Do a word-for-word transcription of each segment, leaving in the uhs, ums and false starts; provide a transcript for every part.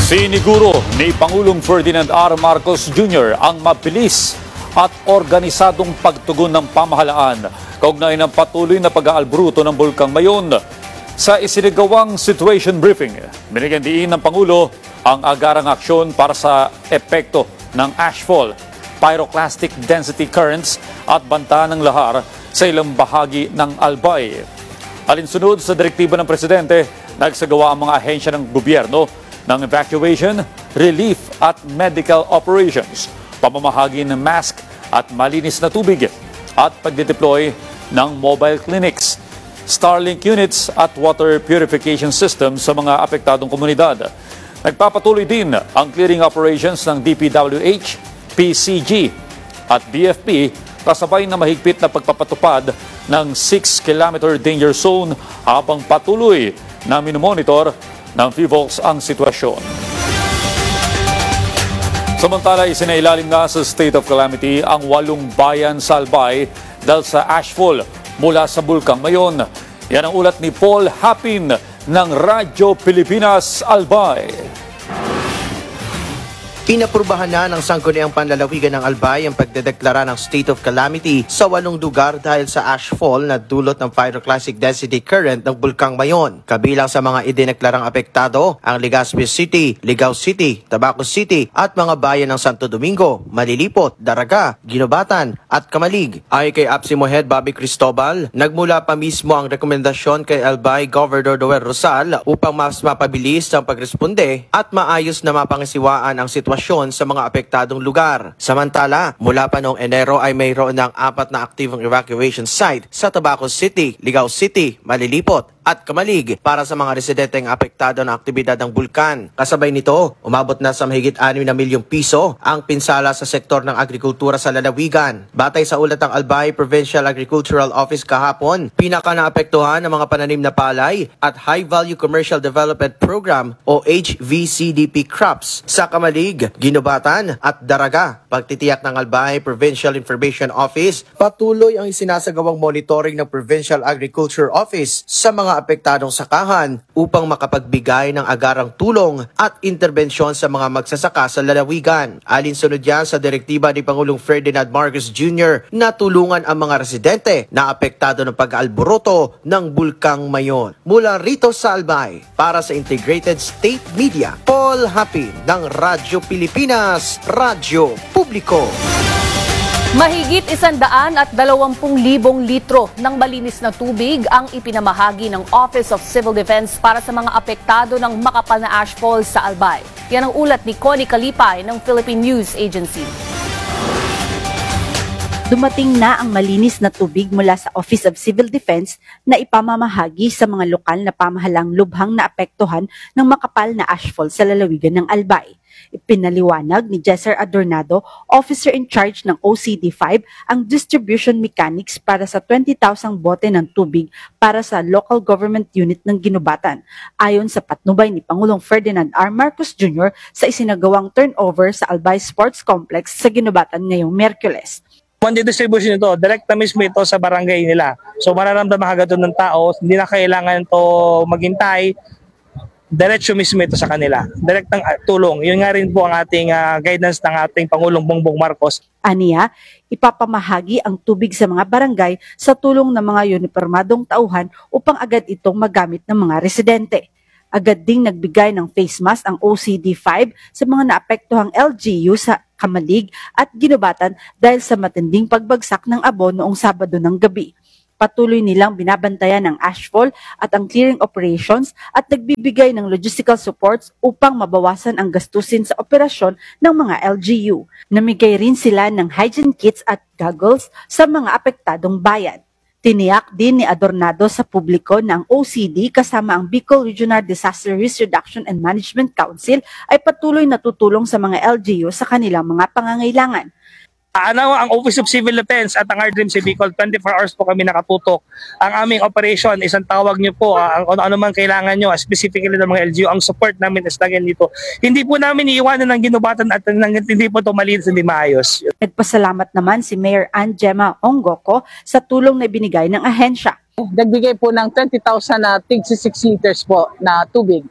Siniguro ni Pangulong Ferdinand R. Marcos Junior ang mabilis at organisadong pagtugon ng pamahalaan kaugnay ng patuloy na pag-aalburuto ng Bulkang Mayon. Sa isinagawang situation briefing, binigyan diin ng Pangulo ang agarang aksyon para sa epekto ng ashfall, pyroclastic density currents at banta ng lahar sa ilang bahagi ng Albay. Alinsunod sa direktiba ng Presidente, nagsagawa ang mga ahensya ng gobyerno ng evacuation, relief at medical operations, pamamahagi ng mask at malinis na tubig at pagdedeploy ng mobile clinics, Starlink units at water purification systems sa mga apektadong komunidad. Nagpapatuloy din ang clearing operations ng D P W H, P C G at B F P kasabay na mahigpit na pagpapatupad ng six kilometer danger zone habang patuloy na minomonitor ng P H I V O L S ang sitwasyon. Samantala, isinailalim na sa state of calamity ang walong bayan sa Albay dahil sa ashfall mula sa Bulkang Mayon. Yan ang ulat ni Paul Hapin ng Radyo Pilipinas Albay. Inaprubahan na ng Sangguniang Panlalawigan ng Albay ang pagdedeklara ng state of calamity sa walong lugar dahil sa ashfall na dulot ng pyroclastic density current ng Bulkang Mayon. Kabilang sa mga idineklarang apektado ang Legazpi City, Ligao City, Tabaco City at mga bayan ng Santo Domingo, Malilipot, Daraga, Ginobatan at Kamalig. Ayon kay A P S I M O Head Bobby Cristobal, nagmula pa mismo ang rekomendasyon kay Albay Governor Noel Rosal upang mas mapabilis ang pagresponde at maayos na mapangisiwaan ang sitwasyon sa mga apektadong lugar. Samantala, mula pa noong Enero ay mayroon ng apat na aktibong evacuation site sa Tabaco City, Ligao City, Malilipot at Kamalig para sa mga residenteng apektado ng aktibidad ng bulkan. Kasabay nito, umabot na sa mahigit anim na milyong piso ang pinsala sa sektor ng agrikultura sa lalawigan. Batay sa ulat ng Albay Provincial Agricultural Office kahapon, pinaka naapektuhan ng mga pananim na palay at High Value Commercial Development Program o H V C D P crops sa Kamalig, Ginobatan at Daraga. Pagtitiyak ng Albay Provincial Information Office, patuloy ang isinasagawang monitoring ng Provincial Agriculture Office sa mga apektadong sakahan upang makapagbigay ng agarang tulong at interbensyon sa mga magsasaka sa lalawigan. Alinsunod yan sa direktiba ni Pangulong Ferdinand Marcos Junior na tulungan ang mga residente na apektado ng pag-aalboroto ng Bulkang Mayon. Mula rito sa Albay, para sa Integrated State Media, Paul Hapin ng Radyo Pilipinas, Radyo Publiko. Mahigit isandaan at dalawampung libong litro ng malinis na tubig ang ipinamahagi ng Office of Civil Defense para sa mga apektado ng makapal na ashfall sa Albay. Yan ang ulat ni Connie Kalipay ng Philippine News Agency. Dumating na ang malinis na tubig mula sa Office of Civil Defense na ipamamahagi sa mga lokal na pamahalang lubhang naapektuhan ng makapal na ashfall sa lalawigan ng Albay. Ipinaliwanag ni Jesser Adornado, officer in charge ng O C D five, ang distribution mechanics para sa twenty thousand bote ng tubig para sa local government unit ng Ginobatan, ayon sa patnubay ni Pangulong Ferdinand R. Marcos Junior sa isinagawang turnover sa Albay Sports Complex sa Ginobatan ngayong Miyerkules. One distribution ito, direct na mismo ito sa barangay nila. So mararamdaman agad doon ng tao, hindi na kailangan to maghintay, diretso mismo ito sa kanila. Direct ng tulong. Yun nga rin po ang ating uh, guidance ng ating Pangulong Bongbong Marcos. Aniya, ipapamahagi ang tubig sa mga barangay sa tulong ng mga unipormadong tauhan upang agad itong magamit ng mga residente. Agad ding nagbigay ng face mask ang O C D five sa mga naapektuhang L G U sa Kamalig at Ginobatan dahil sa matinding pagbagsak ng abo noong Sabado ng gabi. Patuloy nilang binabantayan ang ashfall at ang clearing operations at nagbibigay ng logistical supports upang mabawasan ang gastusin sa operasyon ng mga L G U. Namigay rin sila ng hygiene kits at goggles sa mga apektadong bayan. Tiniyak din ni Adornado sa publiko ng O C D kasama ang Bicol Regional Disaster Risk Reduction and Management Council ay patuloy na tutulong sa mga L G U sa kanilang mga pangangailangan. Ano ang Office of Civil Defense at ang R D M C Bicol, twenty-four hours po kami nakatutok. Ang aming operation, isang tawag nyo po, uh, kung ano man kailangan nyo, specifically ng mga L G U, ang support namin is lagyan dito. Hindi po namin iiwanan ng Ginobatan at ng, hindi po ito malinis, hindi maayos. Nagpasalamat naman si Mayor Ann Gemma Ongoko sa tulong na binigay ng ahensya. Nagbigay po ng twenty thousand na tig six liters po na tubig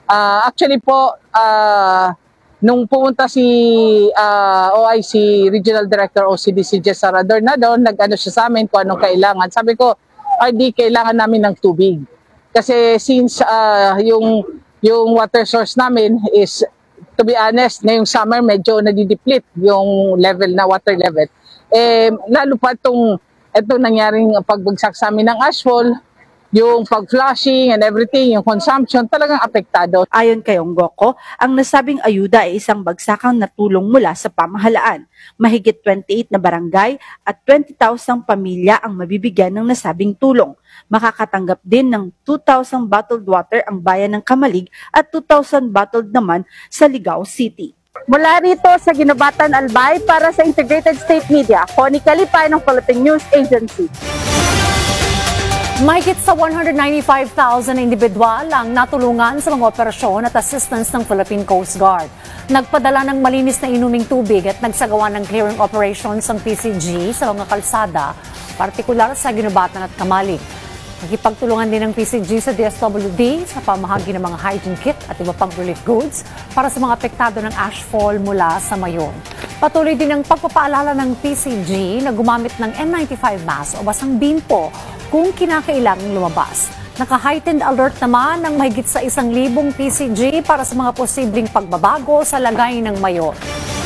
Ah, actually po, ah, nung pumunta si ah, O I C Regional Director O C D C Jess Sarador na doon, nag-ano siya sa amin kung anong kailangan. Sabi ko, ay di kailangan namin ng tubig. Kasi since ah, yung, yung water source namin is, to be honest, ngayong summer medyo nadideplete yung level na water level. Eh, lalo pa itong, itong nangyaring pagbagsak sa amin ng ashfall, yung pag-flushing and everything, yung consumption, talagang apektado. Ayon kay Onggoco, ang nasabing ayuda ay isang bagsakang natulong mula sa pamahalaan. Mahigit twenty-eight na barangay at twenty thousand pamilya ang mabibigyan ng nasabing tulong. Makakatanggap din ng two thousand bottled water ang bayan ng Kamalig at two thousand bottled naman sa Ligao City. Mula rito sa Ginobatan, Albay, para sa Integrated State Media, Connie Calipay ng Philippine News Agency. Mahigit sa one hundred ninety-five thousand individual ang natulungan sa mga operasyon at assistance ng Philippine Coast Guard. Nagpadala ng malinis na inuming tubig at nagsagawa ng clearing operations ang P C G sa mga kalsada, partikular sa Ginobatan at Kamalig. Nagipagtulungan din ng P C G sa D S W D sa pamahagi ng mga hygiene kit at iba pang relief goods para sa mga apektado ng ashfall mula sa Mayon. Patuloy din ang pagpapaalala ng P C G na gumamit ng N ninety-five mask o basang bimpo kung kinakailangang lumabas. Naka-heightened alert naman ng mahigit sa isang libong P C G para sa mga posibleng pagbabago sa lagay ng Mayon.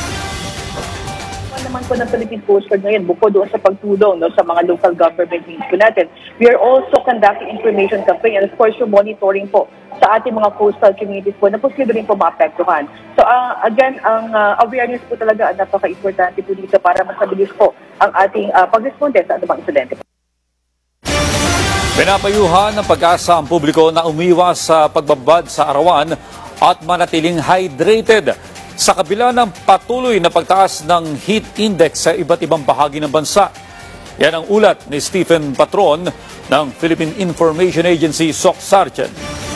Naman po ng Philippine Coast Guard ngayon, bukod doon sa pagtulong no, sa mga local government needs po natin, we are also conducting information campaign and of course yung monitoring po sa ating mga coastal communities po na posible rin po maapektuhan. So uh, again, ang uh, awareness po talaga ang napaka-importante po dito para mas mabilis po ang ating uh, pag-responde sa anumang insidente. Pinapayuhan ng Pag-asa ang publiko na umiwas sa pagbabad sa arawan at manatiling hydrated sa kabila ng patuloy na pagtaas ng heat index sa iba't ibang bahagi ng bansa. Yan ang ulat ni Stephen Patron ng Philippine Information Agency, S O C Sargent.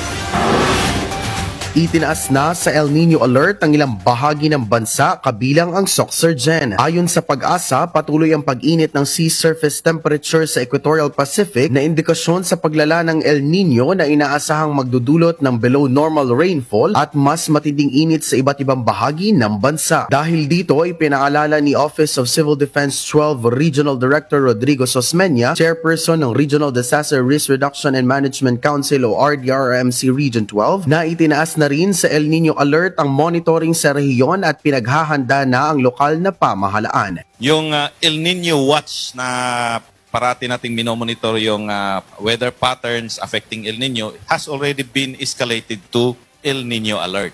Itinaas na sa El Nino Alert ang ilang bahagi ng bansa kabilang ang S O C Sargent. Ayon sa Pag-asa, patuloy ang pag-init ng sea surface temperature sa Equatorial Pacific na indikasyon sa paglala ng El Nino na inaasahang magdudulot ng below normal rainfall at mas matinding init sa iba't ibang bahagi ng bansa. Dahil dito ay pinaalala ni Office of Civil Defense twelve Regional Director Rodrigo Sosmeña, Chairperson ng Regional Disaster Risk Reduction and Management Council o R D R M C Region twelve, na itinaas na rin sa El Nino Alert ang monitoring sa rehiyon at pinaghahanda na ang lokal na pamahalaan. Yung uh, El Nino Watch na parati nating minomonitor yung uh, weather patterns affecting El Nino has already been escalated to El Nino Alert.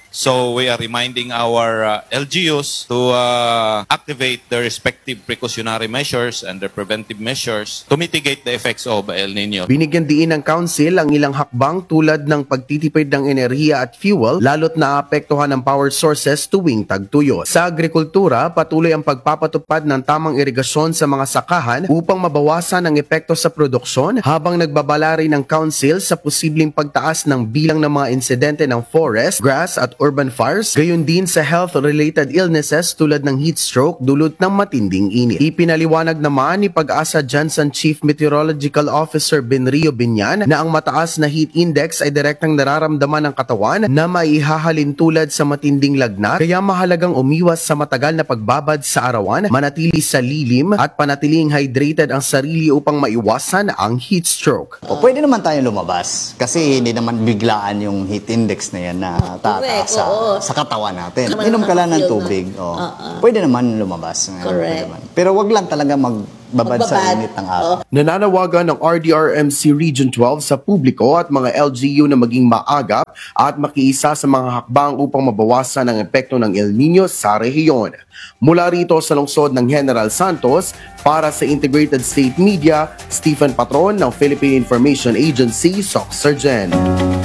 So we are reminding our uh, L G Us to uh, activate their respective precautionary measures and their preventive measures to mitigate the effects of El Nino. Binigyan diin ng Council ang ilang hakbang tulad ng pagtitipid ng enerhiya at fuel lalo't naapektuhan ng power sources tuwing tagtuyot. Sa agrikultura, patuloy ang pagpapatupad ng tamang irigasyon sa mga sakahan upang mabawasan ang epekto sa produksyon habang nagbabala rin ng Council sa posibleng pagtaas ng bilang ng mga insidente ng forest, grass at urban fires, gayon din sa health-related illnesses tulad ng heat stroke dulot ng matinding init. Ipinaliwanag naman ni Pag-asa Jansan Chief Meteorological Officer Benrio Binyan na ang mataas na heat index ay direktang nararamdaman ng katawan na maihahalin tulad sa matinding lagnat, kaya mahalagang umiwas sa matagal na pagbabad sa arawan, manatili sa lilim at panatiling hydrated ang sarili upang maiwasan ang heat stroke. O, pwede naman tayo lumabas kasi hindi naman biglaan yung heat index na yan na tataas sa, sa katawan natin. Naman Inom ka lang ng makaka-feel tubig. na. Oh. Uh-uh. Pwede naman lumabas. Correct. Naman. Pero wag lang talaga magbabad sa Magbabad. init ng araw. Nananawagan ng R D R M C Region twelve sa publiko at mga L G U na maging maagap at makiisa sa mga hakbang upang mabawasan ang epekto ng El Nino sa rehiyon. Mula rito sa lungsod ng General Santos, para sa Integrated State Media, Stephen Patron ng Philippine Information Agency, S O C Sargent.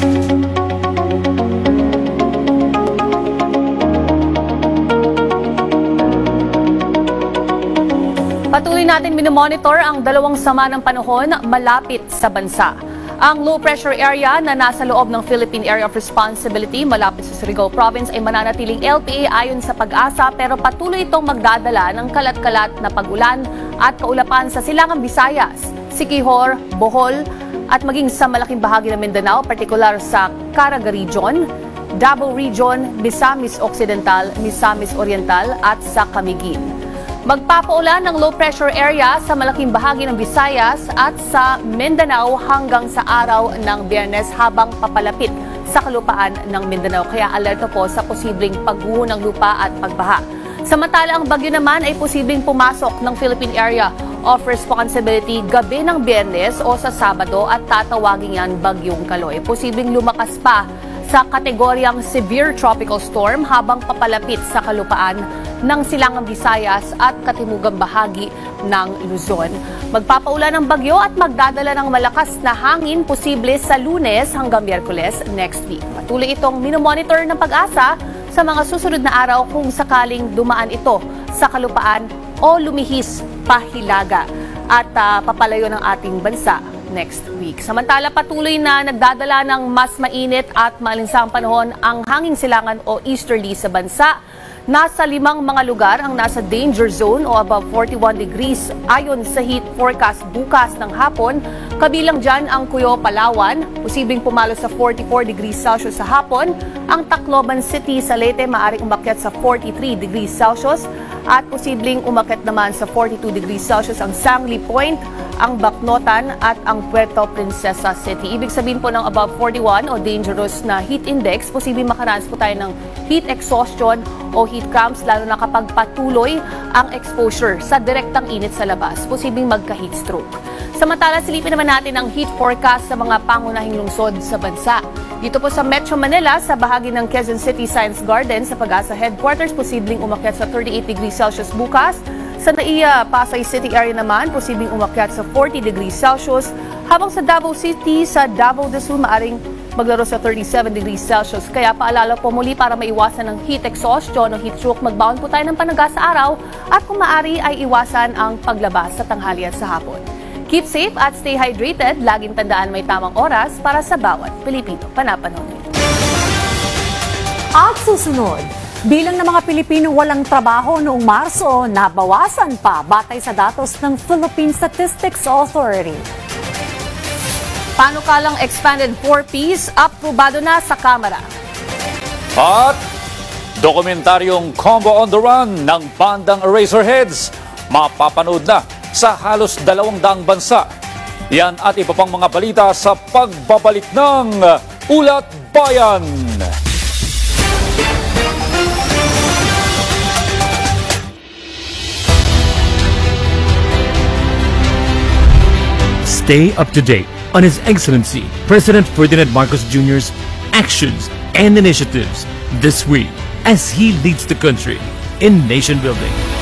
Patuloy natin minomonitor ang dalawang sama ng panahon malapit sa bansa. Ang low pressure area na nasa loob ng Philippine Area of Responsibility malapit sa Surigao Province ay mananatiling L P A ayon sa Pag-asa, pero patuloy itong magdadala ng kalat-kalat na pag-ulan at kaulapan sa Silangang Visayas, Siquijor, Bohol, at maging sa malaking bahagi ng Mindanao, partikular sa Caraga Region, Davao Region, Misamis Occidental, Misamis Oriental at sa Camiguin. Magpapaulan ng low pressure area sa malaking bahagi ng Visayas at sa Mindanao hanggang sa araw ng Biyernes habang papalapit sa kalupaan ng Mindanao. Kaya alerto po sa posibleng pagguho ng lupa at pagbaha. Samantala, ang bagyo naman ay posibleng pumasok ng Philippine Area of Responsibility gabi ng Biyernes o sa Sabado at tatawagin yan Bagyong Kaloy. Posibleng lumakas pa sa kategoryang Severe Tropical Storm habang papalapit sa kalupaan ng Silangang Visayas at katimugang bahagi ng Luzon. Magpapaulan ng bagyo at magdadala ng malakas na hangin posible sa Lunes hanggang Miyerkules next week. Patuloy itong minomonitor ng Pag-asa sa mga susunod na araw kung sakaling dumaan ito sa kalupaan o lumihis pahilaga at uh, papalayo ng ating bansa next week. Samantala, patuloy na nagdadala ng mas mainit at malinsang panahon ang hanging silangan o easterly sa bansa. Nasa limang mga lugar ang nasa danger zone o above forty-one degrees ayon sa heat forecast bukas ng hapon. Kabilang dyan ang Cuyo, Palawan, posibleng pumalo sa forty-four degrees Celsius sa hapon. Ang Tacloban City sa Leyte maaaring umakyat sa forty-three degrees Celsius at posibleng umakyat naman sa forty-two degrees Celsius ang Sangley Point, ang Bacnotan at ang Puerto Princesa City. Ibig sabihin po ng above forty-one o dangerous na heat index, posibleng makaranas po tayo ng heat exhaustion o heat cramps lalo na kapag patuloy ang exposure sa direktang init sa labas. Posibleng magka-heat stroke. Samantala, silipin naman natin ang heat forecast sa mga pangunahing lungsod sa bansa. Dito po sa Metro Manila, sa bahagi ng Quezon City Science Garden sa Pag-asa Headquarters, posibleng umakyat sa thirty-eight degrees Celsius bukas. Sa Naiya, Pasay City area naman, posibleng umakyat sa forty degrees Celsius. Habang sa Davao City, sa Davao del Sur, maaring maglaro sa thirty-seven degrees Celsius. Kaya paalala po muli para maiwasan ng heat exhaustion o heat stroke, magbaon po tayo ng panaga sa araw at kung maaari ay iwasan ang paglabas sa tanghali at sa hapon. Keep safe at stay hydrated. Laging tandaan may tamang oras para sa bawat Pilipino. Panapanahon. At susunod, bilang ng mga Pilipinong walang trabaho noong Marso, nabawasan pa batay sa datos ng Philippine Statistics Authority. Panukalang expanded four Ps, aprobado na sa Kamara. At dokumentaryong Combo on the Run ng bandang Eraserheads, mapapanood na sa halos dalawang daang bansa. Yan at iba pang mga balita sa pagbabalik ng Ulat Bayan. Stay up to date on His Excellency President Ferdinand Marcos Junior's actions and initiatives this week as he leads the country in nation building.